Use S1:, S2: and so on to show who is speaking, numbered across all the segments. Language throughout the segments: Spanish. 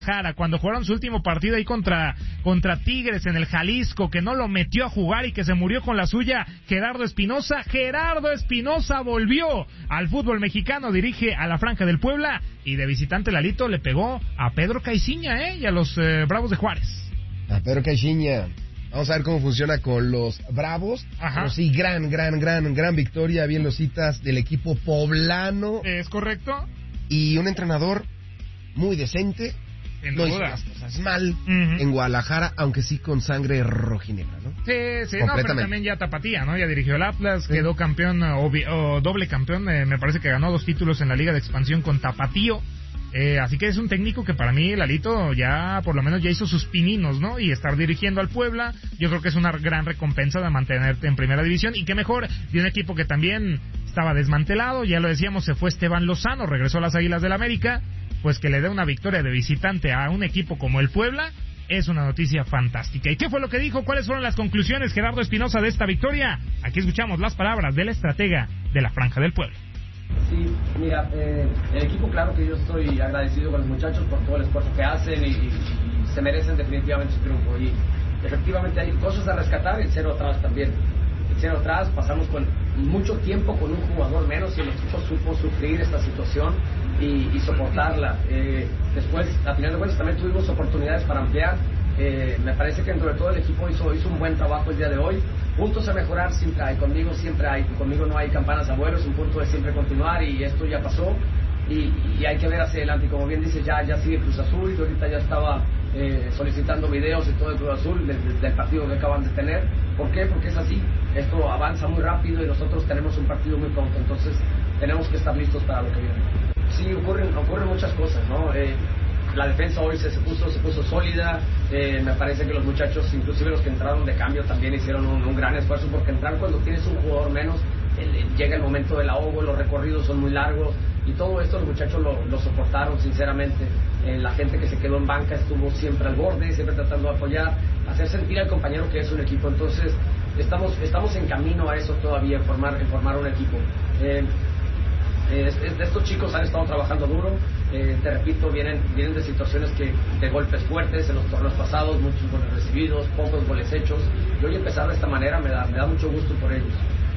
S1: Cuando jugaron su último partido ahí contra Tigres en el Jalisco, que no lo metió a jugar y que se murió con la suya Gerardo Espinoza. Gerardo Espinoza volvió al fútbol mexicano, dirige a la Franja del Puebla y de visitante Lalito le pegó a Pedro Caixinha, y a los Bravos de Juárez.
S2: A Pedro Caixinha. Vamos a ver cómo funciona con los Bravos.
S1: Ajá.
S2: Pero sí, gran victoria, bien los citas del equipo poblano.
S1: ¿Es correcto?
S2: Y un entrenador muy decente. No hizo las cosas mal en Guadalajara, aunque sí con sangre rojinegra, ¿no?
S1: Sí, no, pero también ya tapatía, ¿no? Ya dirigió el Atlas, quedó campeón o doble campeón, me parece que ganó 2 títulos en la Liga de Expansión con Tapatío. Así que es un técnico que para mí, Lalito, ya por lo menos ya hizo sus pininos, ¿no? Y estar dirigiendo al Puebla, yo creo que es una gran recompensa de mantenerte en primera división. Y qué mejor de un equipo que también estaba desmantelado, ya lo decíamos, se fue Esteban Lozano, regresó a las Águilas del América. Pues que le dé una victoria de visitante a un equipo como el Puebla es una noticia fantástica. ¿Y qué fue lo que dijo? ¿Cuáles fueron las conclusiones, Gerardo Espinoza, de esta victoria? Aquí escuchamos las palabras del estratega de la Franja del Puebla.
S3: Sí, mira, el equipo, claro que yo estoy agradecido con los muchachos por todo el esfuerzo que hacen y se merecen definitivamente su triunfo. Y efectivamente hay cosas a rescatar, el 0 atrás también. El 0 atrás, pasamos con mucho tiempo con un jugador menos y el equipo supo sufrir esta situación y soportarla. Después, a final de cuentas, también tuvimos oportunidades para ampliar. Me parece que dentro de todo el equipo hizo un buen trabajo el día de hoy. Puntos a mejorar siempre hay, conmigo siempre hay. Conmigo no hay campanas a vuelo, es un punto de siempre continuar y esto ya pasó. Y hay que ver hacia adelante. Y como bien dice, ya sigue Cruz Azul y ahorita ya estaba solicitando videos y todo el Cruz Azul del partido que acaban de tener. ¿Por qué? Porque es así. Esto avanza muy rápido y nosotros tenemos un partido muy pronto. Entonces tenemos que estar listos para lo que viene. Sí, ocurren muchas cosas, ¿no? La defensa hoy se puso sólida. Me parece que los muchachos, inclusive los que entraron de cambio, también hicieron un gran esfuerzo, porque entrar cuando tienes un jugador menos, llega el momento del ahogo, los recorridos son muy largos y todo esto los muchachos lo soportaron sinceramente. La gente que se quedó en banca estuvo siempre al borde, siempre tratando de apoyar, hacer sentir al compañero que es un equipo. Entonces estamos en camino a eso todavía, en formar un equipo. Estos chicos han estado trabajando duro, te repito, vienen de situaciones de golpes fuertes en los torneos pasados, muchos goles recibidos, pocos goles hechos, y hoy empezar de esta manera me da mucho gusto por ellos.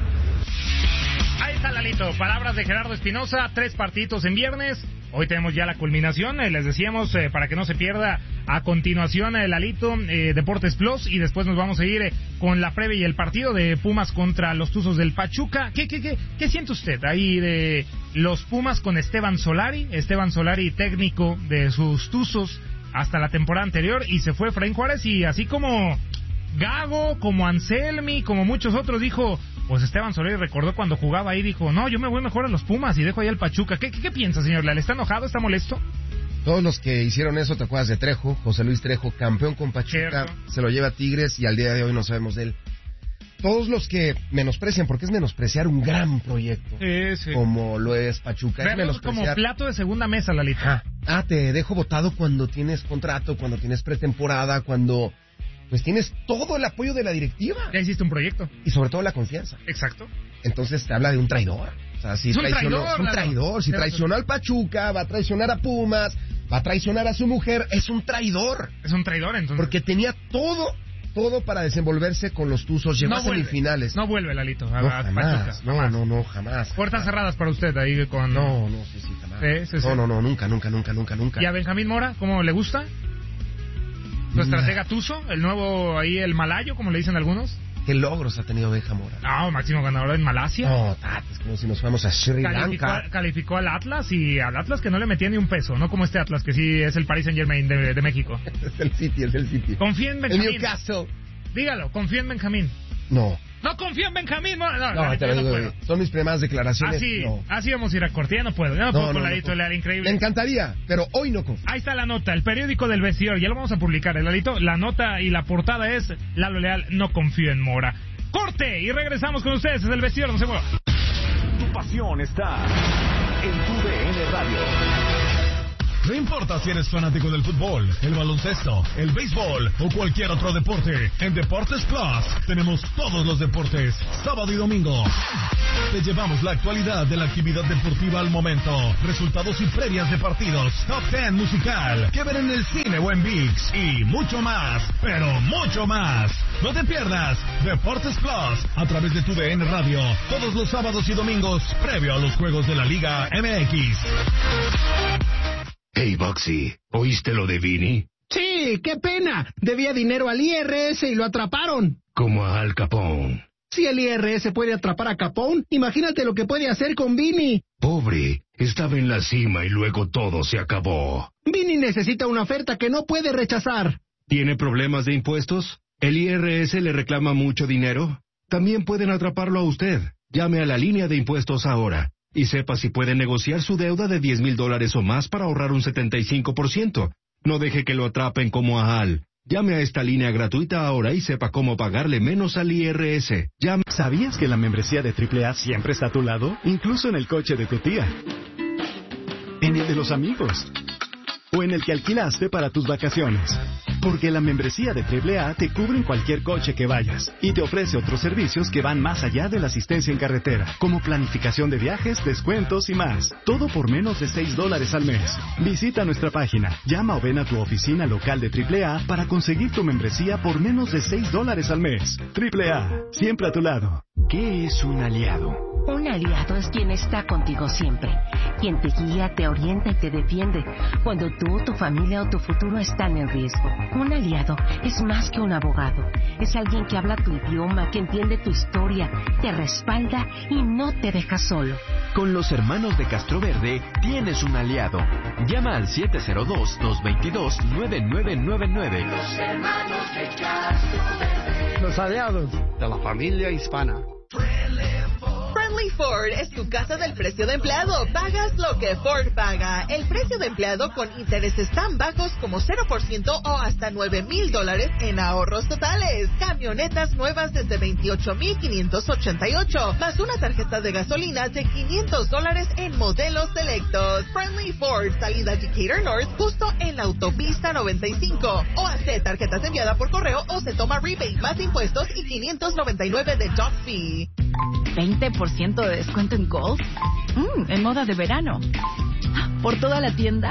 S1: Ahí está, Lalito, palabras de Gerardo Espinoza, 3 partidos en viernes. Hoy tenemos ya la culminación, les decíamos, para que no se pierda a continuación Lalito, Deportes Plus, y después nos vamos a ir con la previa y el partido de Pumas contra los Tuzos del Pachuca. ¿Qué siente usted ahí de los Pumas con Esteban Solari? Esteban Solari, técnico de sus Tuzos hasta la temporada anterior, y se fue Efraín Juárez, y así como Gago, como Anselmi, como muchos otros, dijo... Pues Esteban Solari recordó cuando jugaba ahí, dijo, no, yo me voy mejor a los Pumas y dejo ahí al Pachuca. ¿Qué piensa, señor Leal? ¿Está enojado? ¿Está molesto?
S2: Todos los que hicieron eso, te acuerdas de Trejo, José Luis Trejo, campeón con Pachuca, cierto, se lo lleva a Tigres y al día de hoy no sabemos de él. Todos los que menosprecian, porque es menospreciar un gran proyecto, sí. Como lo es Pachuca. Es menospreciar
S1: como plato de segunda mesa, Lalita.
S2: Te dejo botado cuando tienes contrato, cuando tienes pretemporada, cuando... pues tienes todo el apoyo de la directiva.
S1: Ya hiciste un proyecto.
S2: Y sobre todo la confianza.
S1: Exacto.
S2: Entonces te habla de un traidor. O sea, si es un traidor. Si traicionó al Pachuca, va a traicionar a Pumas, va a traicionar a su mujer, es un traidor.
S1: Es un traidor, entonces.
S2: Porque tenía todo para desenvolverse con los Tuzos, llegó a semifinales.
S1: No vuelve, Lalito, a
S2: jamás,
S1: Pachuca.
S2: No, jamás.
S1: Puertas cerradas para usted ahí con...
S2: No, sí, jamás. Sí. No, nunca.
S1: ¿Y a Benjamín Mora, cómo le gusta? ¿Tu estratega Tuzo? ¿El nuevo ahí, el malayo, como le dicen algunos?
S2: ¿Qué logros ha tenido Benjamín Mora?
S1: No, máximo ganador en Malasia.
S2: No, es como si nos fuéramos a Sri Lanka.
S1: Calificó al Atlas, y al Atlas que no le metía ni un peso, no como este Atlas que sí es el Paris Saint-Germain de México.
S2: Es el City.
S1: Confía en Benjamín.
S2: El Newcastle.
S1: Dígalo, confía en Benjamín.
S2: No
S1: confío en Benjamín.
S2: No, te lo digo, son mis primeras declaraciones.
S1: Así vamos a ir a corte. Ya no puedo con Lalito Leal, increíble.
S2: Me encantaría, pero hoy no confío.
S1: Ahí está la nota, el periódico del vestidor, ya lo vamos a publicar, Lalito. La nota y la portada es: Lalo Leal no confío en Mora. Corte y regresamos con ustedes desde el vestidor, no se mueva.
S4: Tu pasión está en tu DN Radio. No importa si eres fanático del fútbol, el baloncesto, el béisbol o cualquier otro deporte, en Deportes Plus tenemos todos los deportes, sábado y domingo. Te llevamos la actualidad de la actividad deportiva al momento, resultados y previas de partidos, top 10 musical, que ver en el cine o en ViX y mucho más, pero mucho más. No te pierdas Deportes Plus a través de tu DN Radio, todos los sábados y domingos, previo a los juegos de la Liga MX.
S5: Hey, Boxy, ¿oíste lo de Vini?
S6: Sí, qué pena. Debía dinero al IRS y lo atraparon.
S5: Como a Al Capone.
S6: Si el IRS puede atrapar a Capone, imagínate lo que puede hacer con Vini.
S5: Pobre, estaba en la cima y luego todo se acabó.
S6: Vini necesita una oferta que no puede rechazar.
S5: ¿Tiene problemas de impuestos? ¿El IRS le reclama mucho dinero? También pueden atraparlo a usted. Llame a la línea de impuestos ahora y sepa si puede negociar su deuda de $10,000 o más para ahorrar un 75%. No deje que lo atrapen como a Al. Llame a esta línea gratuita ahora y sepa cómo pagarle menos al IRS.
S7: ¿Sabías que la membresía de AAA siempre está a tu lado? Incluso en el coche de tu tía, en el de los amigos o en el que alquilaste para tus vacaciones. Porque la membresía de AAA te cubre en cualquier coche que vayas y te ofrece otros servicios que van más allá de la asistencia en carretera, como planificación de viajes, descuentos y más. Todo por menos de $6 al mes. Visita nuestra página, llama o ven a tu oficina local de AAA para conseguir tu membresía por menos de $6 al mes. AAA, siempre a tu lado.
S8: ¿Qué es un aliado?
S9: Un aliado es quien está contigo siempre, quien te guía, te orienta y te defiende cuando tú, tu familia o tu futuro están en riesgo. Un aliado es más que un abogado, es alguien que habla tu idioma, que entiende tu historia, te respalda y no te deja solo.
S8: Con los hermanos de Castroverde tienes un aliado. Llama al 702-222-9999.
S10: Los hermanos de Castroverde.
S6: Los aliados
S11: de la familia hispana.
S12: Friendly Ford es tu casa del precio de empleado. Pagas lo que Ford paga. El precio de empleado con intereses tan bajos como 0% o hasta $9,000 en ahorros totales. Camionetas nuevas desde $28,588, más una tarjeta de gasolina de $500 en modelos selectos. Friendly Ford, salida Decatur North, justo en la autopista 95. O hace tarjetas enviadas por correo o se toma rebate más impuestos y $599 de dock fee.
S13: 20% de descuento en Kohl's. En moda de verano. ¿Por toda la tienda?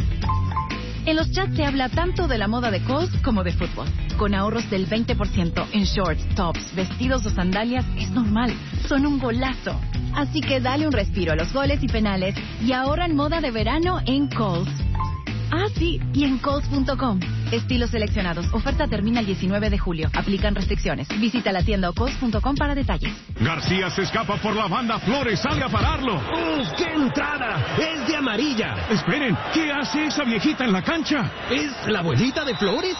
S13: En los chats se habla tanto de la moda de Kohl's como de fútbol. Con ahorros del 20% en shorts, tops, vestidos o sandalias es normal. Son un golazo. Así que dale un respiro a los goles y penales y ahorra en moda de verano en Kohl's. Ah, sí, y en Kohl's.com. Estilos seleccionados. Oferta termina el 19 de julio. Aplican restricciones. Visita la tienda o Kohl's.com para detalles.
S14: García se escapa por la banda. Flores sale a pararlo.
S15: ¡Uf, qué entrada! ¡Es de amarilla!
S14: Esperen, ¿qué hace esa viejita en la cancha?
S15: ¿Es la abuelita de Flores?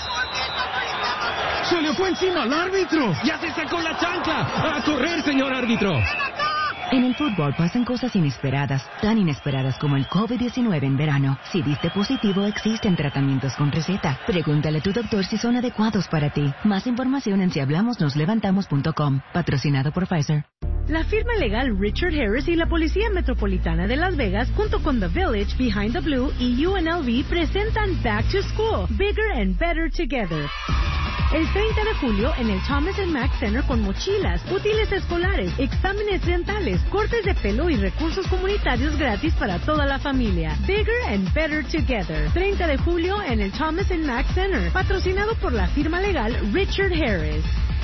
S14: ¡Se le fue encima al árbitro!
S15: ¡Ya se sacó la chancla! ¡A correr, señor árbitro!
S16: En el fútbol pasan cosas inesperadas, tan inesperadas como el COVID-19 en verano. Si diste positivo, existen tratamientos con receta. Pregúntale a tu doctor si son adecuados para ti. Más información en sihablamosnoslevantamos.com. Patrocinado por Pfizer.
S17: La firma legal Richard Harris y la Policía Metropolitana de Las Vegas, junto con The Village, Behind the Blue y UNLV, presentan Back to School, Bigger and Better Together. El 30 de julio en el Thomas & Mack Center con mochilas, útiles escolares, exámenes dentales, cortes de pelo y recursos comunitarios gratis para toda la familia. Bigger and Better Together. 30 de julio en el Thomas & Mack Center. Patrocinado por la firma legal Richard Harris.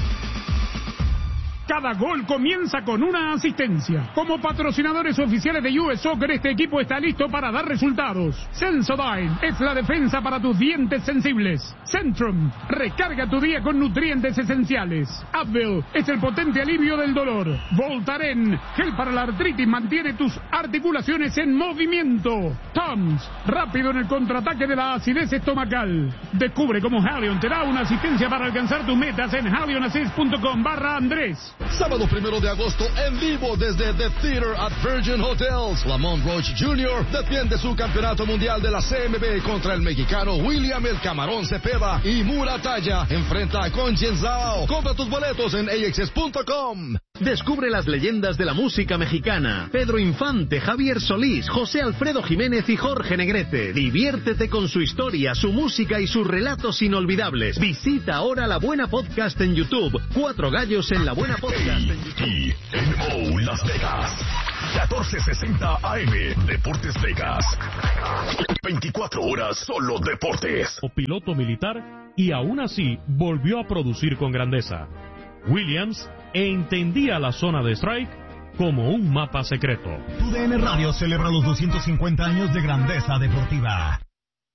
S1: Cada gol comienza con una asistencia. Como patrocinadores oficiales de US Soccer, este equipo está listo para dar resultados. Sensodyne es la defensa para tus dientes sensibles. Centrum, recarga tu día con nutrientes esenciales. Advil es el potente alivio del dolor. Voltaren, gel para la artritis, mantiene tus articulaciones en movimiento. Tums, rápido en el contraataque de la acidez estomacal. Descubre cómo Halion te da una asistencia para alcanzar tus metas en halionassist.com/Andrés.
S18: Sábado 1 de agosto en vivo desde The Theater at Virgin Hotels. Lamont Roach Jr. defiende su campeonato mundial de la CMB contra el mexicano William El Camarón Cepeda y Muratalla enfrenta a Conchenzao. Compra tus boletos en AXS.com.
S19: Descubre las leyendas de la música mexicana. Pedro Infante, Javier Solís, José Alfredo Jiménez y Jorge Negrete. Diviértete con su historia, su música y sus relatos inolvidables. Visita ahora La Buena Podcast en YouTube. 4 gallos en La Buena Podcast en YouTube.
S4: TNO Las Vegas. 1460 AM. Deportes Vegas. 24 horas solo deportes.
S20: O piloto militar y aún así volvió a producir con grandeza. Williams entendía la zona de strike como un mapa secreto.
S4: TUDN Radio celebra los 250 años de grandeza deportiva.